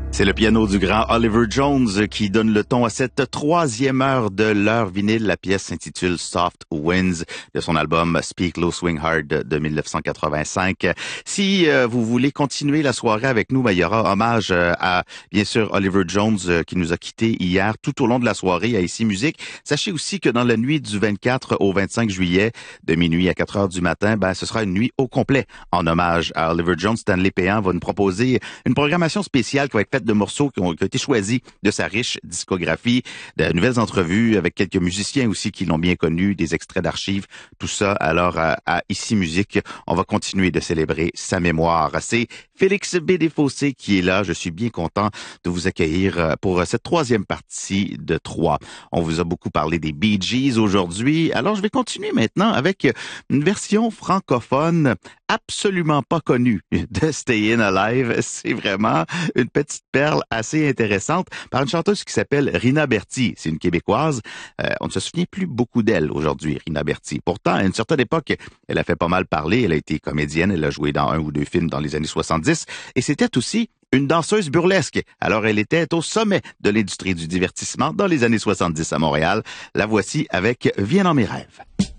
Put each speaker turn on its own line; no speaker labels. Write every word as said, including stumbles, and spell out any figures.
C'est le piano du grand Oliver Jones qui donne le ton à cette troisième heure de l'heure vinyle. La pièce s'intitule Soft Winds de son album Speak Low Swing Hard de mille neuf cent quatre-vingt-cinq. Si euh, vous voulez continuer la soirée avec nous, ben, il y aura hommage euh, à, bien sûr, Oliver Jones euh, qui nous a quittés hier tout au long de la soirée à Ici Musique. Sachez aussi que dans la nuit du vingt-quatre au vingt-cinq juillet, de minuit à quatre heures du matin, ben, ce sera une nuit au complet en hommage à Oliver Jones. Stanley Péan va nous proposer une programmation spéciale qui va être faite de morceaux qui ont, qui ont été choisis de sa riche discographie, de nouvelles entrevues avec quelques musiciens aussi qui l'ont bien connu, des extraits d'archives, tout ça. Alors, à, à Ici Musique, on va continuer de célébrer sa mémoire. C'est Félix B. Desfossés qui est là. Je suis bien content de vous accueillir pour cette troisième partie de trois. On vous a beaucoup parlé des Bee Gees aujourd'hui. Alors, je vais continuer maintenant avec une version francophone absolument pas connue de Stayin' Alive. C'est vraiment une petite perle assez intéressante par une chanteuse qui s'appelle Rina Berty. C'est une Québécoise. Euh, on ne se souvient plus beaucoup d'elle aujourd'hui, Rina Berty. Pourtant, à une certaine époque, elle a fait pas mal parler. Elle a été comédienne. Elle a joué dans un ou deux films dans les années soixante-dix. Et c'était aussi une danseuse burlesque. Alors, elle était au sommet de l'industrie du divertissement dans les années soixante-dix à Montréal. La voici avec Viens dans mes rêves.